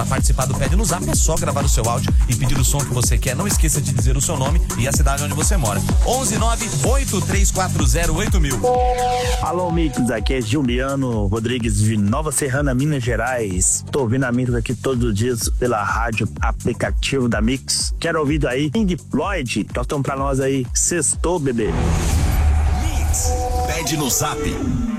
participar do Pede no Zap é só gravar o seu áudio e pedir o som que você quer. Não esqueça de dizer o seu nome e a cidade onde você mora. 11983408000. Alô, Mix, aqui é Juliano Rodrigues de Nova Serrana, Minas Gerais. Tô ouvindo a Mix aqui todos os dias pela rádio aplicativo da Mix. Quero ouvir aí Pink Floyd, tocam pra nós aí. Sextou, bebê. Mix, Pede no Zap